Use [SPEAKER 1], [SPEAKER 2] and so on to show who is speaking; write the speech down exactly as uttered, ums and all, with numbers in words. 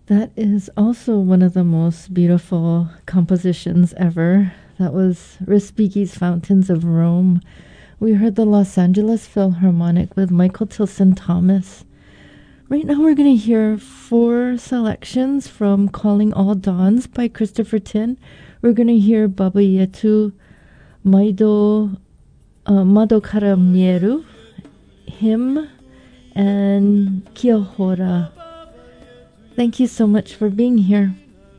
[SPEAKER 1] That is also one of the most beautiful compositions ever. That was Respighi's Fountains of Rome. We heard the Los Angeles Philharmonic with Michael Tilson Thomas. Right now we're going to hear four selections from Calling All Dawns by Christopher Tin. We're going to hear Baba Yetu, Maido, uh, Mado Karamieru, Hymn, and Kiahora. Thank you so much for being here.